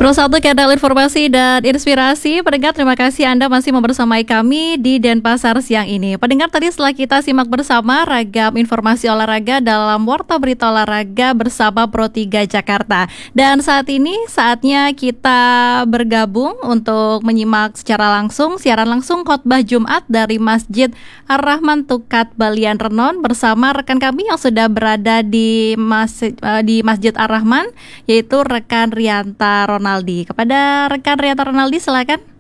Satu kanal informasi dan inspirasi. Pendengar, terima kasih Anda masih membersamai kami di Denpasar siang ini. Pendengar, tadi setelah kita simak bersama ragam informasi olahraga dalam Warta Berita Olahraga bersama Pro3 Jakarta. Dan saat ini saatnya kita bergabung untuk menyimak secara langsung siaran langsung khotbah Jumat dari Masjid Ar-Rahman Tukat Balian Renon bersama rekan kami yang sudah berada di Masjid Ar-Rahman, yaitu rekan Rianta Ronaldi. Kepada rekan Rianta Ronaldi, silakan.